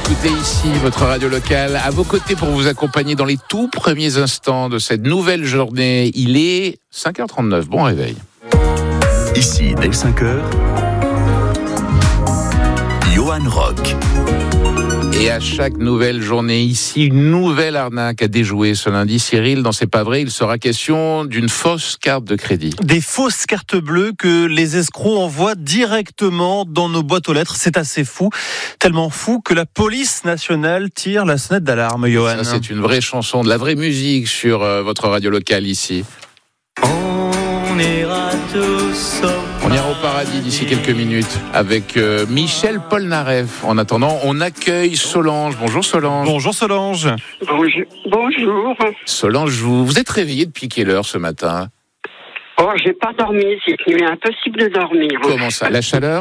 écoutez ici votre radio locale, à vos côtés pour vous accompagner dans les tout premiers instants de cette nouvelle journée. Il est 5h39, bon réveil. Ici, dès 5h, Johan Rock. Et à chaque nouvelle journée ici, une nouvelle arnaque à déjouer ce lundi. Cyril, dans C'est pas vrai, il sera question d'une fausse carte de crédit. Des fausses cartes bleues que les escrocs envoient directement dans nos boîtes aux lettres. C'est assez fou, tellement fou que la police nationale tire la sonnette d'alarme, Johan. Ça, c'est une vraie chanson, de la vraie musique sur votre radio locale ici. On ira tous On ira au paradis d'ici quelques minutes avec Michel Polnareff. En attendant, on accueille Solange. Bonjour Solange. Bonjour Solange. Bonjour. Solange, vous êtes réveillée depuis quelle heure ce matin? Oh, j'ai pas dormi cette nuit, impossible de dormir. Comment ça? La chaleur?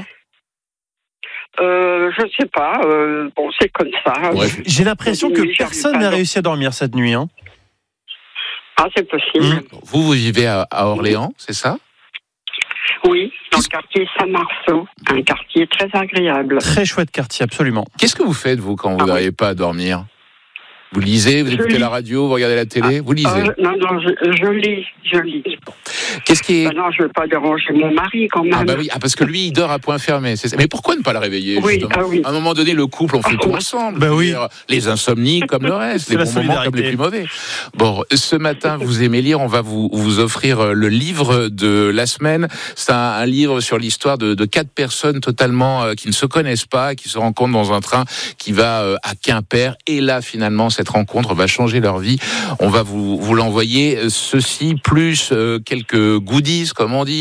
Je sais pas, bon, c'est comme ça. Ouais. J'ai l'impression que personne n'a réussi à dormir cette nuit. Ah, c'est possible. Vous vivez à Orléans, c'est ça? Oui, dans le quartier Saint-Marceau, un quartier très agréable. Très chouette quartier, absolument. Qu'est-ce que vous faites, vous, quand vous n'arrivez pas à dormir? Vous lisez, vous écoutez la radio, vous regardez la télé, vous lisez? Non, je lis. Qu'est-ce qui est... Non, je veux pas déranger mon mari quand même. Ah bah oui, parce que lui, il dort à point fermé. C'est ça. Mais pourquoi ne pas le réveiller, justement? Oui. À un moment donné, le couple, on fait tout ensemble. Bah oui. Les insomnies comme le reste, les la bons moments comme les plus mauvais. Bon, ce matin, vous aimez lire, on va vous offrir le livre de la semaine. C'est un livre sur l'histoire de 4 personnes totalement qui ne se connaissent pas, qui se rencontrent dans un train qui va à Quimper. Et là, finalement, cette rencontre va changer leur vie. On va vous l'envoyer. Ceci, plus quelques goodies, comme on dit.